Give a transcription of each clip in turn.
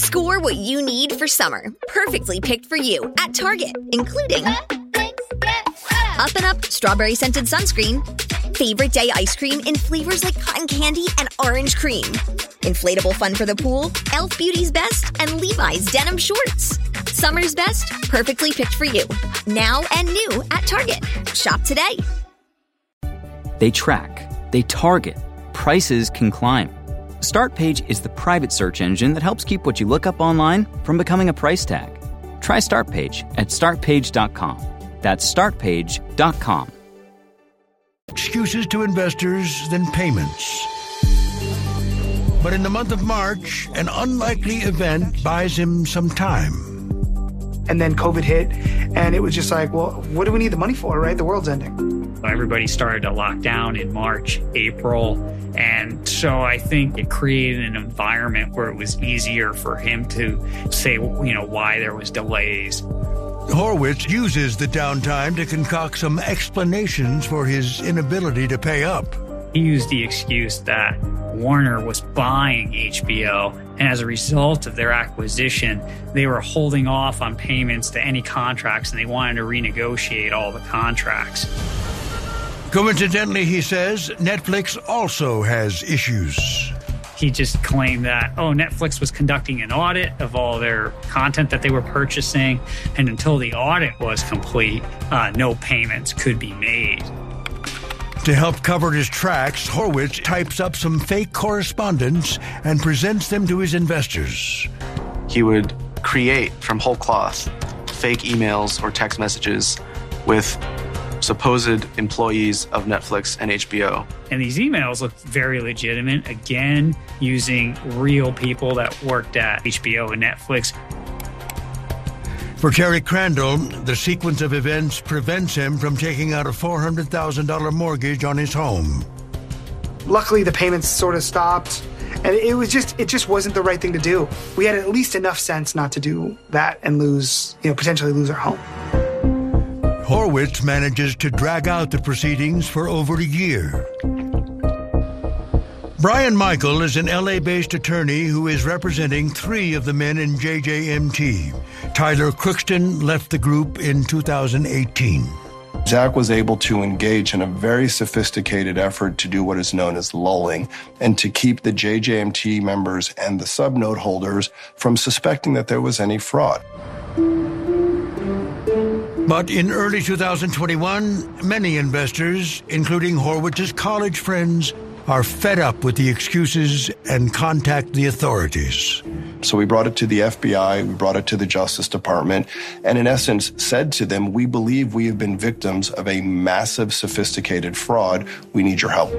Score what you need for summer, perfectly picked for you at Target, including Up and Up Strawberry Scented Sunscreen, Favorite Day Ice Cream in flavors like cotton candy and orange cream, Inflatable Fun for the Pool, Elf Beauty's Best, and Levi's Denim Shorts. Summer's best, perfectly picked for you. Now and new at Target. Shop today. They track, they target, prices can climb. Startpage is the private search engine that helps keep what you look up online from becoming a price tag. Try Startpage at startpage.com. That's startpage.com. Excuses to investors than payments. But in the month of March, an unlikely event buys him some time. And then COVID hit, and it was just like, well, what do we need the money for, right? The world's ending. Everybody started to lock down in March, April, and so I think it created an environment where it was easier for him to say, why there was delays. Horwitz uses the downtime to concoct some explanations for his inability to pay up. He used the excuse that Warner was buying HBO, and as a result of their acquisition, they were holding off on payments to any contracts, and they wanted to renegotiate all the contracts. Coincidentally, he says, Netflix also has issues. He just claimed that, Netflix was conducting an audit of all their content that they were purchasing, and until the audit was complete, no payments could be made. To help cover his tracks, Horwitz types up some fake correspondence and presents them to his investors. He would create from whole cloth fake emails or text messages with supposed employees of Netflix and HBO. And these emails looked very legitimate, again, using real people that worked at HBO and Netflix. For Terry Crandall, the sequence of events prevents him from taking out a $400,000 mortgage on his home. Luckily, the payments sort of stopped, and it just wasn't the right thing to do. We had at least enough sense not to do that and potentially lose our home. Horwitz manages to drag out the proceedings for over a year. Brian Michael is an LA-based attorney who is representing 3 of the men in JJMT. Tyler Crookston left the group in 2018. Zach was able to engage in a very sophisticated effort to do what is known as lulling and to keep the JJMT members and the subnote holders from suspecting that there was any fraud. But in early 2021, many investors, including Horwitz's college friends, are fed up with the excuses and contact the authorities. So we brought it to the FBI, we brought it to the Justice Department, and in essence said to them, we believe we have been victims of a massive, sophisticated fraud. We need your help.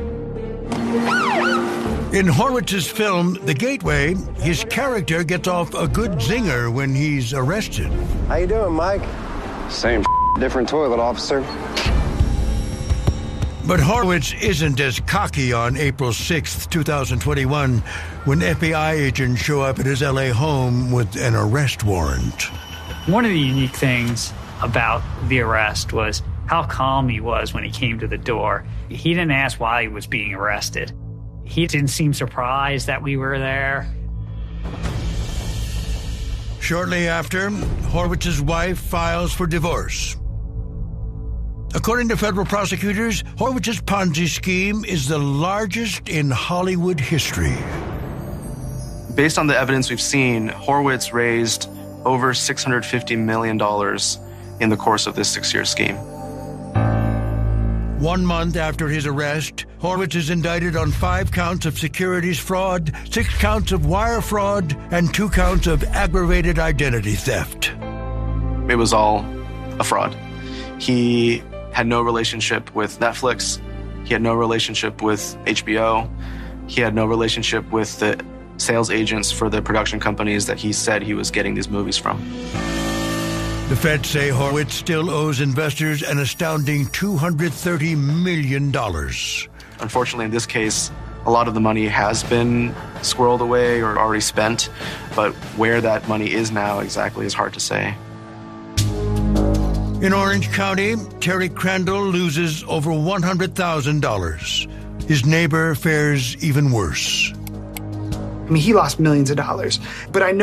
In Horwitz's film, The Gateway, his character gets off a good zinger when he's arrested. How you doing, Mike? Same different toilet, officer. But Horwitz isn't as cocky on April 6th, 2021, when FBI agents show up at his LA home with an arrest warrant. One of the unique things about the arrest was how calm he was when he came to the door. He didn't ask why he was being arrested. He didn't seem surprised that we were there. Shortly after, Horwitz's wife files for divorce. According to federal prosecutors, Horwitz's Ponzi scheme is the largest in Hollywood history. Based on the evidence we've seen, Horwitz raised over $650 million in the course of this 6-year scheme. 1 month after his arrest, Horwitz is indicted on 5 counts of securities fraud, 6 counts of wire fraud, and 2 counts of aggravated identity theft. It was all a fraud. He had no relationship with Netflix. He had no relationship with HBO. He had no relationship with the sales agents for the production companies that he said he was getting these movies from. The feds say Horwitz still owes investors an astounding $230 million. Unfortunately, in this case, a lot of the money has been squirreled away or already spent, but where that money is now exactly is hard to say. In Orange County, Terry Crandall loses over $100,000. His neighbor fares even worse. He lost millions of dollars, but I know